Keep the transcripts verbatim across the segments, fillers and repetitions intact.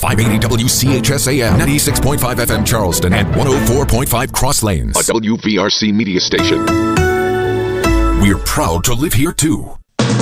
five eighty W C H S A M, ninety-six point five F M Charleston, and one oh four point five Cross Lanes. A W V R C media station. We're proud to live here, too.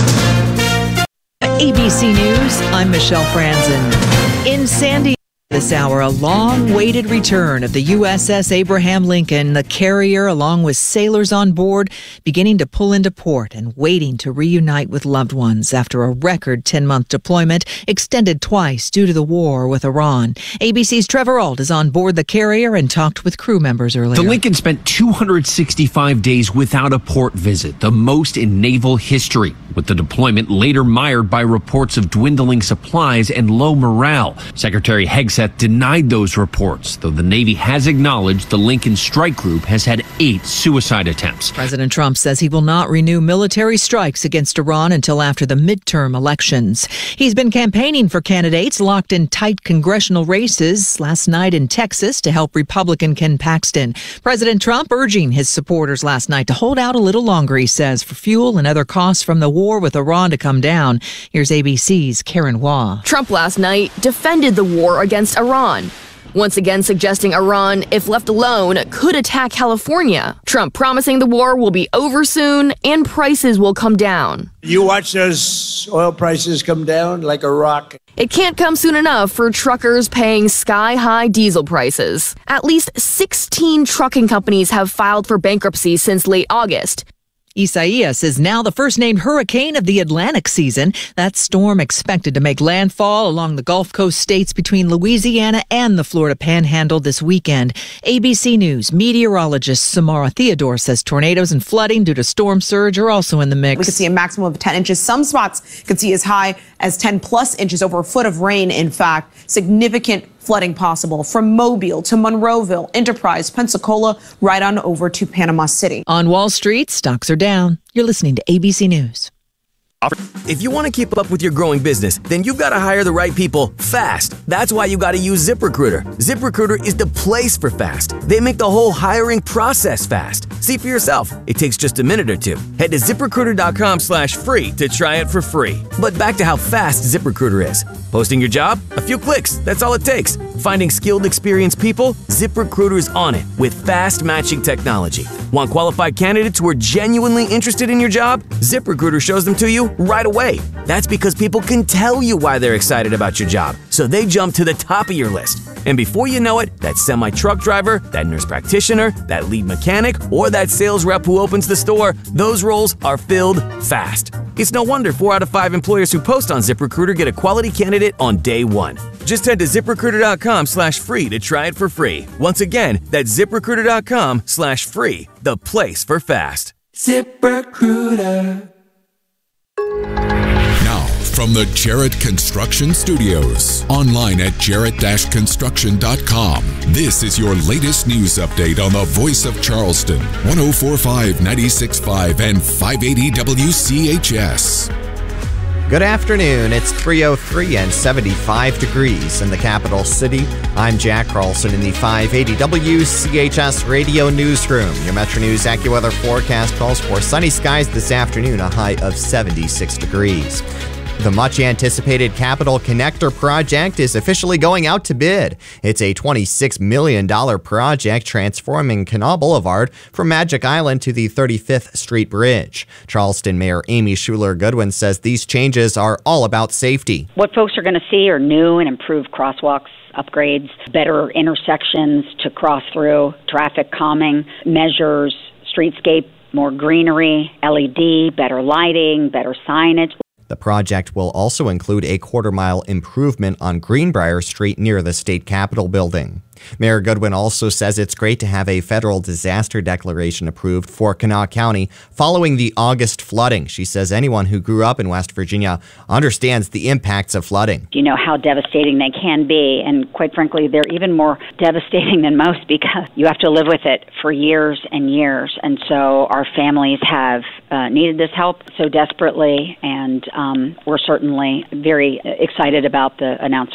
A B C News, I'm Michelle Franzen. In San Diego this hour, a long-awaited return of the U S S Abraham Lincoln, the carrier, along with sailors on board, beginning to pull into port and waiting to reunite with loved ones after a record ten-month deployment extended twice due to the war with Iran. A B C's Trevor Ault is on board the carrier and talked with crew members earlier. The Lincoln spent two hundred sixty-five days without a port visit, the most in naval history, with the deployment later mired by reports of dwindling supplies and low morale. Secretary Hegseth denied those reports, though the Navy has acknowledged the Lincoln strike group has had eight suicide attempts. President Trump says he will not renew military strikes against Iran until after the midterm elections. He's been campaigning for candidates locked in tight congressional races last night in Texas to help Republican Ken Paxton. President Trump urging his supporters last night to hold out a little longer, he says, for fuel and other costs from the war with Iran to come down. Here's A B C's Karen Waugh. Trump last night defended the war against Iran, once again suggesting Iran, if left alone, could attack California. Trump promising the war will be over soon and prices will come down. You watch those oil prices come down like a rock. It can't come soon enough for truckers paying sky-high diesel prices. At least sixteen trucking companies have filed for bankruptcy since late August. Isaias is now the first-named hurricane of the Atlantic season. That storm expected to make landfall along the Gulf Coast states between Louisiana and the Florida Panhandle this weekend. A B C News meteorologist Samara Theodore says tornadoes and flooding due to storm surge are also in the mix. We could see a maximum of ten inches. Some spots could see as high as ten plus inches, over a foot of rain, in fact. Significant flooding possible from Mobile to Monroeville, Enterprise, Pensacola, right on over to Panama City. On Wall Street, stocks are down. You're listening to A B C News. If you want to keep up with your growing business, then you've got to hire the right people fast. That's why you got to use ZipRecruiter. ZipRecruiter is the place for fast. They make the whole hiring process fast. See for yourself. It takes just a minute or two. Head to ZipRecruiter.com slash free to try it for free. But back to how fast ZipRecruiter is. Posting your job? A few clicks. That's all it takes. Finding skilled, experienced people? ZipRecruiter's on it with fast matching technology. Want qualified candidates who are genuinely interested in your job? ZipRecruiter shows them to you right away. That's because people can tell you why they're excited about your job, so they jump to the top of your list. And before you know it, that semi-truck driver, that nurse practitioner, that lead mechanic, or that sales rep who opens the store, those roles are filled fast. It's no wonder four out of five employers who post on ZipRecruiter get a quality candidate on day one. Just head to ZipRecruiter.com slash free to try it for free. Once again, that's ZipRecruiter.com slash free, the place for fast. ZipRecruiter. Now, from the Jarrett Construction Studios, online at jarrett dash construction dot com. This is your latest news update on the voice of Charleston, one oh four point five, ninety-six point five, and five eighty W C H S. Good afternoon. It's three oh three and seventy-five degrees in the capital city. I'm Jack Carlson in the five eighty W C H S radio newsroom. Your Metro News AccuWeather forecast calls for sunny skies this afternoon, a high of seventy-six degrees. The much-anticipated Capitol Connector project is officially going out to bid. It's a twenty-six million dollars project transforming Canal Boulevard from Magic Island to the thirty-fifth Street Bridge. Charleston Mayor Amy Schuler Goodwin says these changes are all about safety. What folks are going to see are new and improved crosswalks, upgrades, better intersections to cross through, traffic calming measures, streetscape, more greenery, L E D, better lighting, better signage. The project will also include a quarter-mile improvement on Greenbrier Street near the state capitol building. Mayor Goodwin also says it's great to have a federal disaster declaration approved for Kanawha County following the August flooding. She says anyone who grew up in West Virginia understands the impacts of flooding. You know how devastating they can be, and quite frankly, they're even more devastating than most because you have to live with it for years and years. And so our families have uh, needed this help so desperately, and um, we're certainly very excited about the announcement.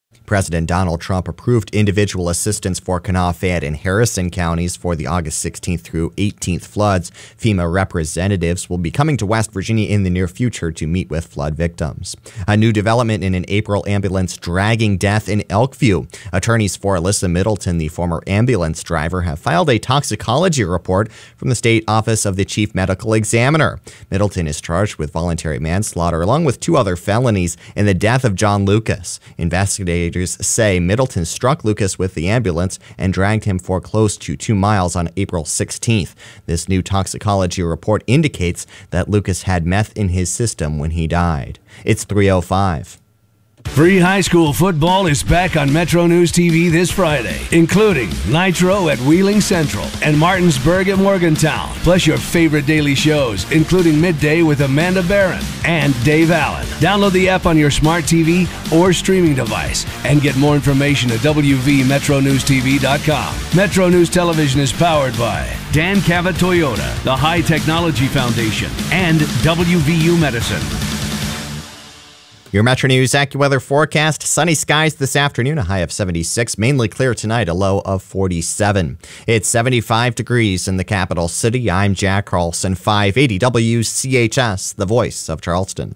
President Donald Trump approved individual assistance for Kanawha, Fayette, and Harrison counties for the August sixteenth through eighteenth floods. FEMA representatives will be coming to West Virginia in the near future to meet with flood victims. A new development in an April ambulance dragging death in Elkview. Attorneys for Alyssa Middleton, the former ambulance driver, have filed a toxicology report from the State Office of the Chief Medical Examiner. Middleton is charged with voluntary manslaughter along with two other felonies in the death of John Lucas. Investigators say Middleton struck Lucas with the ambulance and dragged him for close to two miles on April sixteenth. This new toxicology report indicates that Lucas had meth in his system when he died. It's three oh five. Free high school football is back on Metro News T V this Friday, including Nitro at Wheeling Central and Martinsburg at Morgantown, plus your favorite daily shows, including Midday with Amanda Barron and Dave Allen. Download the app on your smart T V or streaming device and get more information at w v metro news t v dot com. Metro News Television is powered by Dan Cavett Toyota, the High Technology Foundation, and W V U Medicine. Your Metro News AccuWeather forecast. Sunny skies this afternoon, a high of seventy-six. Mainly clear tonight, a low of forty-seven. It's seventy-five degrees in the capital city. I'm Jack Carlson, five eighty W C H S, the voice of Charleston.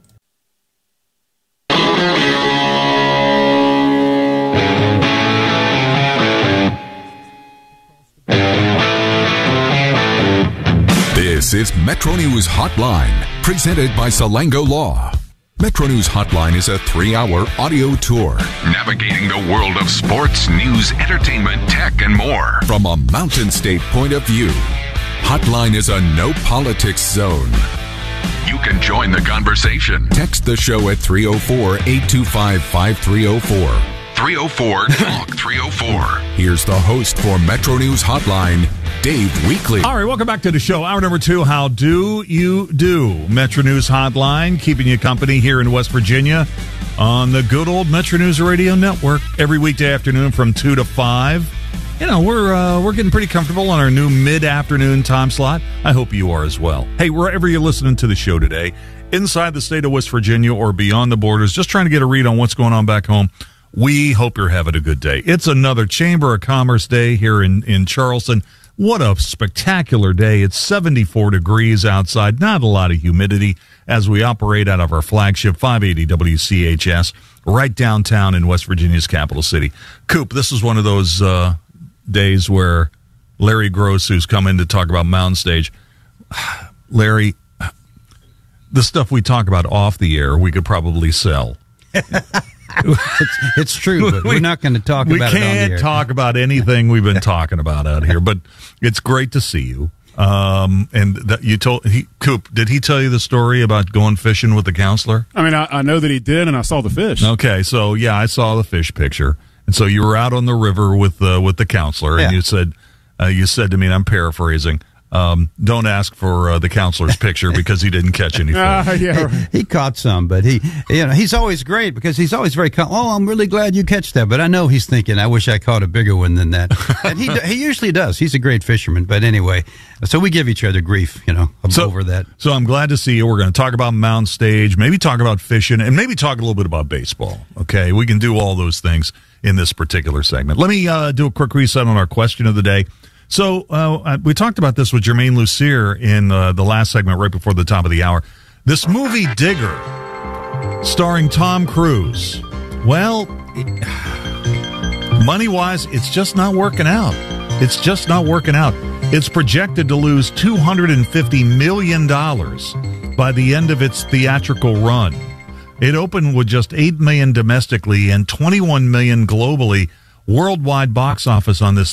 This is Metro News Hotline, presented by Salango Law. Metro News Hotline is a three-hour audio tour navigating the world of sports, news, entertainment, tech, and more from a Mountain State point of view. Hotline is a no-politics zone. You can join the conversation. Text the show at three oh four, eight two five, five three oh four. three oh four, talk three oh four. Here's the host for Metro News Hotline, Dave Weekley. All right, welcome back to the show. Hour number two, How Do You Do? Metro News Hotline, keeping you company here in West Virginia on the good old Metro News Radio Network every weekday afternoon from two to five. You know, we're uh, we're getting pretty comfortable on our new mid-afternoon time slot. I hope you are as well. Hey, wherever you're listening to the show today, inside the state of West Virginia or beyond the borders, just trying to get a read on what's going on back home, we hope you're having a good day. It's another Chamber of Commerce day here in, in Charleston. What a spectacular day. It's seventy-four degrees outside, not a lot of humidity as we operate out of our flagship five eighty W C H S right downtown in West Virginia's capital city. Coop, this is one of those uh, days where Larry Gross, who's come in to talk about Mountain Stage, Larry, the stuff we talk about off the air, we could probably sell. it's, it's true, but we're not going to talk we about it on the air. We can't talk about anything we've been talking about out here, but it's great to see you. Um, and that you told he, Coop, did he tell you the story about going fishing with the counselor? I mean, I, I know that he did, and I saw the fish. Okay, so yeah, I saw the fish picture, and so you were out on the river with uh, with the counselor, yeah. and you said uh, you said to me, and I'm paraphrasing. Um, don't ask for uh, the counselor's picture because he didn't catch any fish. Uh, yeah, right. he, he caught some, but he, you know, he's always great because he's always very. Com- oh, I'm really glad you catch that, but I know he's thinking, I wish I caught a bigger one than that. And he he usually does. He's a great fisherman, but anyway, so we give each other grief, you know, so, over that. So I'm glad to see you. We're going to talk about Mountain Stage, maybe talk about fishing, and maybe talk a little bit about baseball. Okay, we can do all those things in this particular segment. Let me uh, do a quick reset on our question of the day. So uh, we talked about this with Jermaine Lucier in uh, the last segment right before the top of the hour. This movie, Digger, starring Tom Cruise. Well, money-wise, it's just not working out. It's just not working out. It's projected to lose two hundred fifty million dollars by the end of its theatrical run. It opened with just eight million dollars domestically and twenty-one million dollars globally. Worldwide box office on this